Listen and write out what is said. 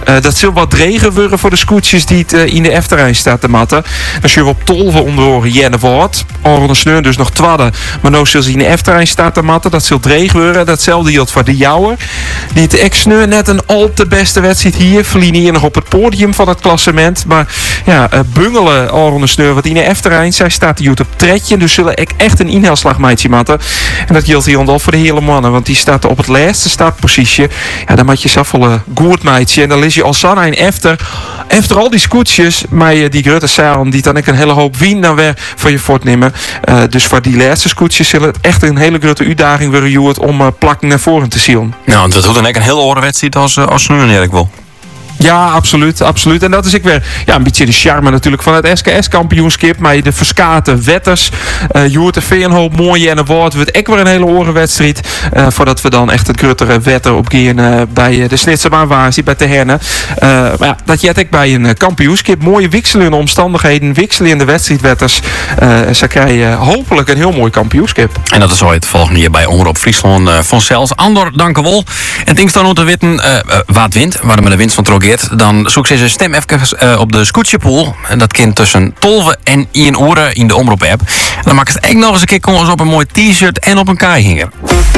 Dat zal wat regen worden voor de scootjes die het in de Efterrein staat te matten. Dan zullen we op Tolve onder Jennevoort. Al de sneur dus nog twadden. Maar nu zullen ze in de Efterrein staat te matten. Dat zal regen worden. Datzelfde geldt voor de Jouwer. Die het ex-sneur net een al te beste wedstrijd hier. Verliezen hier nog op het podium van het klassement. Maar ja, Bungelen al de sneur wat in de Efterrein. Zij staat hier op tretje. Dus zullen ik echt een inhaalslagmeidje matten. En dat geldt hier al voor de hele mannen. Want die staat op het laatste startpositie. Ja, dan maak je zelf wel een goed meidje. En dan lees je al Sanne en efter al die scootjes. Maar die grote zaal die dan ik een hele hoop wien dan weer voor je voortnemen. Dus voor die laatste scootjes zullen het echt een hele grote uitdaging worden Joert, om plakken naar voren te zien. Nou, dat doet dan echt een heel oren wedstrijd als sneur eigenlijk wel. Ja, absoluut, absoluut. En dat is ik weer een beetje de charme natuurlijk van het SKS-kampioenschap. Maar de verskate wetters. Joert de Veenhoop, mooi en een woord. Wordt ook weer een hele orenwedstrijd. Voordat we dan echt het grotere wetter opgaan bij de Snitsermaan waar ze bij te hernen. Maar ja, dat jet ik bij een kampioenschap. Mooie wisselende omstandigheden, wisselende wedstrijdwetters. Ze krijgen hopelijk een heel mooi kampioenschap. En dat is ooit volgende jaar bij Omroep Friesland van Cels. Andor, dank u wel. En denk dan om te weten wat wint, waar de winst van trogeert. Dan zoek ze stem even op de Scootjepool. En dat kind tussen 12 en 1 uur in de Omroep app. Dan maak ik het echt nog eens een keer op een mooi t-shirt en op een kaaihinger.